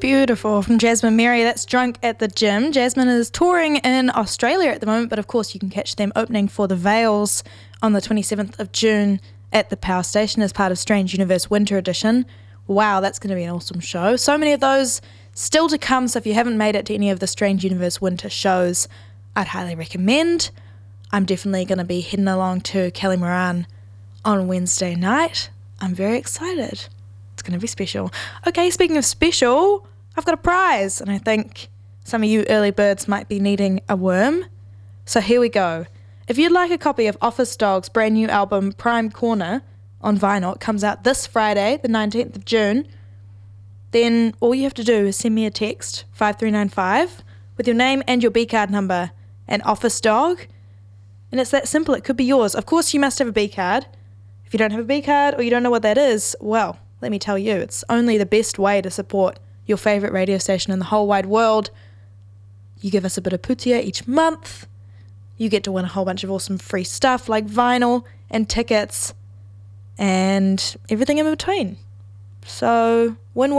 Beautiful from Jasmine Mary. That's Drunk at the Gym. Jasmine is touring in Australia at the moment, but of course you can catch them opening for the Vales on the 27th of June at the Power Station as part of Strange Universe Winter Edition. Wow, that's going to be an awesome show. So many of those still to come, so if you haven't made it to any of the Strange Universe Winter shows, I'd highly recommend. I'm definitely going to be heading along to Kelly Moran on Wednesday night. I'm very excited. It's going to be special. Okay, speaking of special, I've got a prize, and I think some of you early birds might be needing a worm. So here we go. If you'd like a copy of Office Dog's brand new album, Prime Corner, on vinyl, it comes out this Friday, the 19th of June, then all you have to do is send me a text, 5395, with your name and your B-card number, and Office Dog, and it's that simple. It could be yours. Of course, you must have a B-card. If you don't have a B-card or you don't know what that is, well, let me tell you, it's only the best way to support your favourite radio station in the whole wide world. You give us a bit of putia each month. You get to win a whole bunch of awesome free stuff like vinyl and tickets and everything in between. So, win,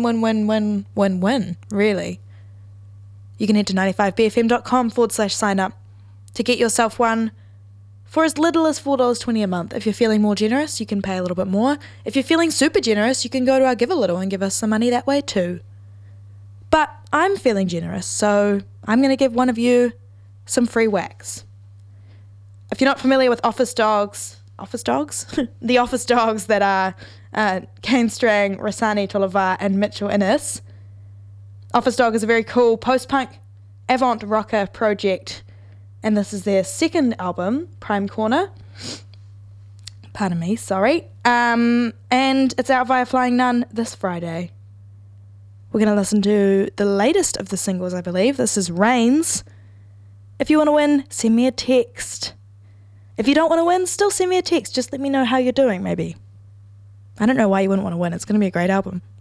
really. You can head to 95bfm.com/sign up to get yourself one for as little as $4.20 a month. If you're feeling more generous, you can pay a little bit more. If you're feeling super generous, you can go to our Give a Little and give us some money that way too. But I'm feeling generous, so I'm going to give one of you some free wax. If you're not familiar with Office Dogs? The Office Dogs that are Kane Strang, Rasani Tolava and Mitchell Innes. Office Dog is a very cool post-punk avant rocker project, and this is their second album, Prime Corner. Pardon me, sorry. And it's out via Flying Nun this Friday. We're going to listen to the latest of the singles, I believe. This is Rains. If you want to win, send me a text. If you don't want to win, still send me a text. Just let me know how you're doing, maybe. I don't know why you wouldn't want to win. It's going to be a great album.